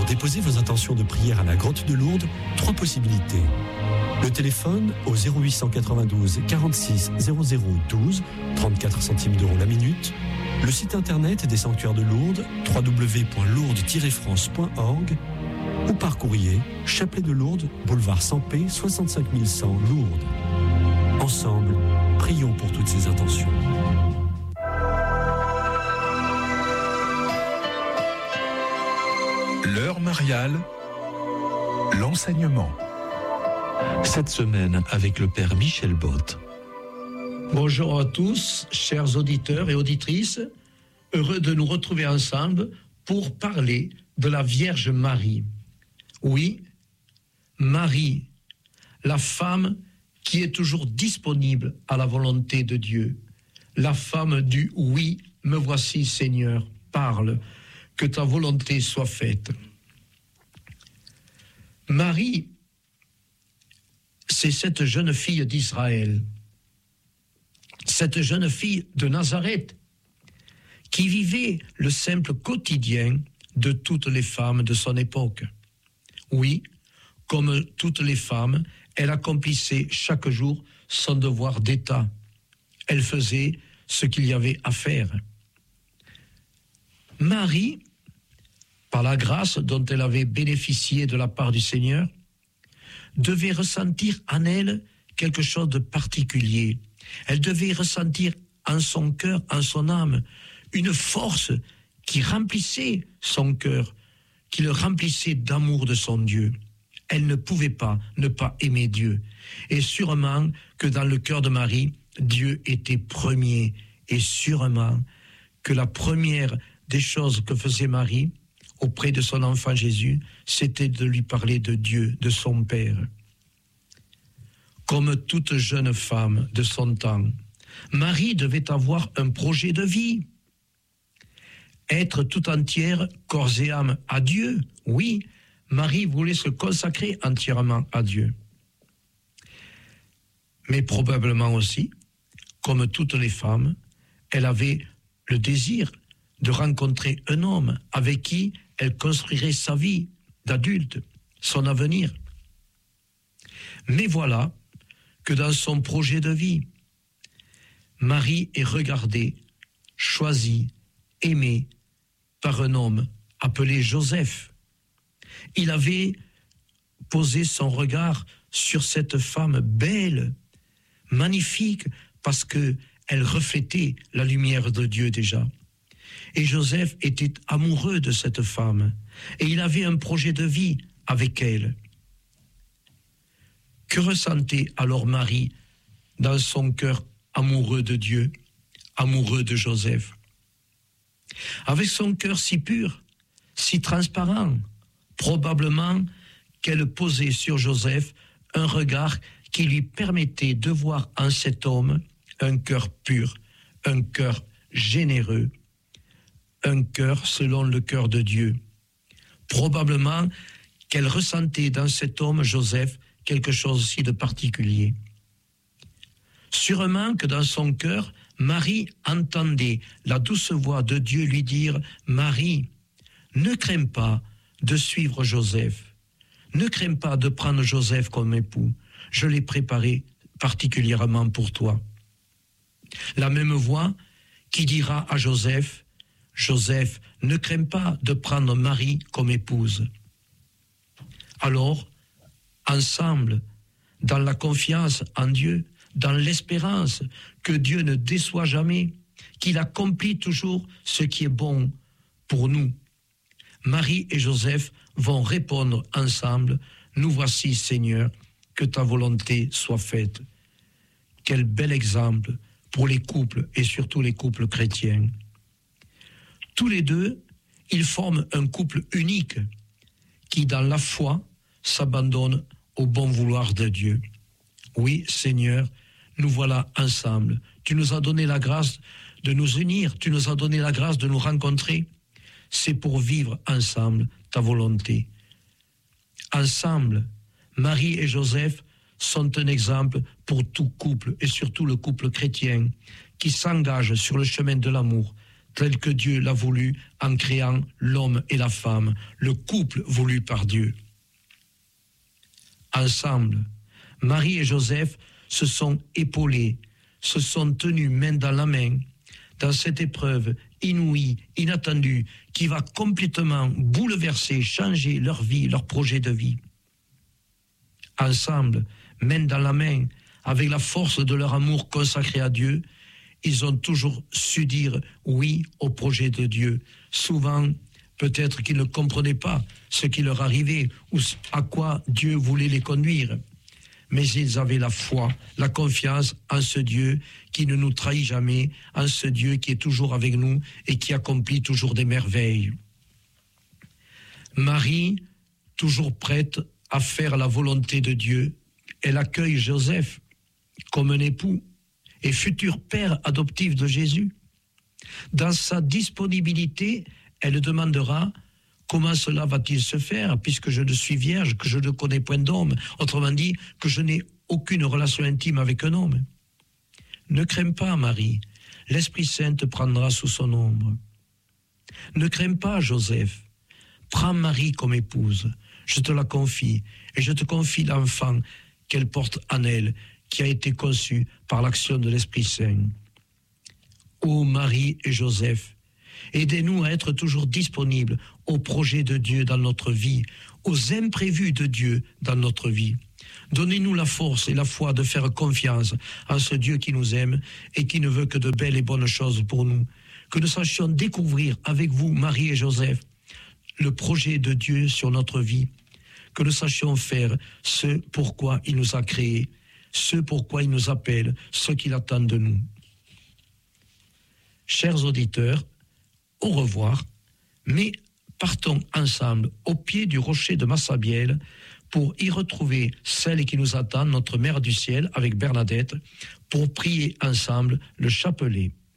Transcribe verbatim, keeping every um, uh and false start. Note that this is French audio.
déposer vos intentions de prière à la Grotte de Lourdes, trois possibilités. Le téléphone au zéro huit cent quatre-vingt-douze quarante-six zéro zéro douze, trente-quatre centimes d'euros la minute. Le site internet des sanctuaires de Lourdes, w w w point lourdes tiret france point org, ou par courrier, Chapelet de Lourdes, boulevard Sampé, soixante-cinq mille cent, Lourdes. Ensemble, prions pour toutes ces intentions. L'heure mariale, l'enseignement. Cette semaine, avec le Père Michel Botte. Bonjour à tous, chers auditeurs et auditrices. Heureux de nous retrouver ensemble pour parler de la Vierge Marie. Oui, Marie, la femme qui est toujours disponible à la volonté de Dieu. La femme du « Oui, me voici Seigneur, parle, que ta volonté soit faite ». Marie, c'est cette jeune fille d'Israël, cette jeune fille de Nazareth, qui vivait le simple quotidien de toutes les femmes de son époque. Oui, comme toutes les femmes, elle accomplissait chaque jour son devoir d'État. Elle faisait ce qu'il y avait à faire. Marie, par la grâce dont elle avait bénéficié de la part du Seigneur, devait ressentir en elle quelque chose de particulier. Elle devait ressentir en son cœur, en son âme, une force qui remplissait son cœur, qui le remplissait d'amour de son Dieu. Elle ne pouvait pas ne pas aimer Dieu. Et sûrement que dans le cœur de Marie, Dieu était premier. Et sûrement que la première des choses que faisait Marie auprès de son enfant Jésus, c'était de lui parler de Dieu, de son Père. Comme toute jeune femme de son temps, Marie devait avoir un projet de vie. Être tout entière, corps et âme, à Dieu. Oui, Marie voulait se consacrer entièrement à Dieu. Mais probablement aussi, comme toutes les femmes, elle avait le désir de rencontrer un homme avec qui elle construirait sa vie d'adulte, son avenir. Mais voilà que dans son projet de vie, Marie est regardée, choisie, aimée par un homme appelé Joseph. Il avait posé son regard sur cette femme belle, magnifique, parce qu'elle reflétait la lumière de Dieu déjà. Et Joseph était amoureux de cette femme, et il avait un projet de vie avec elle. Que ressentait alors Marie dans son cœur amoureux de Dieu, amoureux de Joseph? Avec son cœur si pur, si transparent, probablement qu'elle posait sur Joseph un regard qui lui permettait de voir en cet homme un cœur pur, un cœur généreux, un cœur selon le cœur de Dieu. Probablement qu'elle ressentait dans cet homme, Joseph, quelque chose aussi de particulier. Sûrement que dans son cœur, Marie entendait la douce voix de Dieu lui dire « Marie, ne crains pas de suivre Joseph. Ne crains pas de prendre Joseph comme époux. Je l'ai préparé particulièrement pour toi. » La même voix qui dira à Joseph « Joseph, ne crains pas de prendre Marie comme épouse. » Alors, ensemble, dans la confiance en Dieu, dans l'espérance que Dieu ne déçoit jamais, qu'il accomplit toujours ce qui est bon pour nous, Marie et Joseph vont répondre ensemble « Nous voici, Seigneur, que ta volonté soit faite. » Quel bel exemple pour les couples et surtout les couples chrétiens. Tous les deux, ils forment un couple unique qui, dans la foi, s'abandonne au bon vouloir de Dieu. Oui, Seigneur, nous voilà ensemble. Tu nous as donné la grâce de nous unir, tu nous as donné la grâce de nous rencontrer. C'est pour vivre ensemble ta volonté. Ensemble, Marie et Joseph sont un exemple pour tout couple et surtout le couple chrétien qui s'engage sur le chemin de l'amour tel que Dieu l'a voulu en créant l'homme et la femme, le couple voulu par Dieu. Ensemble, Marie et Joseph se sont épaulés, se sont tenus main dans la main dans cette épreuve inouïe, inattendue, qui va complètement bouleverser, changer leur vie, leur projet de vie. Ensemble, main dans la main, avec la force de leur amour consacré à Dieu, ils ont toujours su dire oui au projet de Dieu. Souvent, peut-être qu'ils ne comprenaient pas ce qui leur arrivait ou à quoi Dieu voulait les conduire. Mais ils avaient la foi, la confiance en ce Dieu qui ne nous trahit jamais, en ce Dieu qui est toujours avec nous et qui accomplit toujours des merveilles. Marie, toujours prête à faire la volonté de Dieu, elle accueille Joseph comme un époux et futur père adoptif de Jésus. Dans sa disponibilité, elle demandera comment cela va-t-il se faire puisque je ne suis vierge, que je ne connais point d'homme, autrement dit, que je n'ai aucune relation intime avec un homme. Ne crains pas, Marie, l'Esprit Saint te prendra sous son ombre. Ne crains pas, Joseph, prends Marie comme épouse, je te la confie, et je te confie l'enfant qu'elle porte en elle, qui a été conçu par l'action de l'Esprit Saint. Ô Marie et Joseph, aidez-nous à être toujours disponibles aux projets de Dieu dans notre vie, aux imprévus de Dieu dans notre vie. Donnez-nous la force et la foi de faire confiance en ce Dieu qui nous aime et qui ne veut que de belles et bonnes choses pour nous. Que nous sachions découvrir avec vous, Marie et Joseph, le projet de Dieu sur notre vie. Que nous sachions faire ce pourquoi il nous a créés, ce pourquoi il nous appelle, ce qu'il attend de nous. Chers auditeurs, au revoir, mais partons ensemble au pied du rocher de Massabielle pour y retrouver celle qui nous attend, notre Mère du Ciel, avec Bernadette, pour prier ensemble le chapelet.